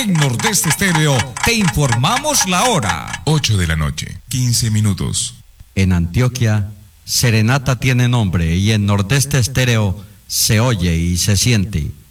En Nordeste Estéreo te informamos la hora. 8 de la noche, 15 minutos. En Antioquia, Serenata tiene nombre y en Nordeste Estéreo se oye y se siente.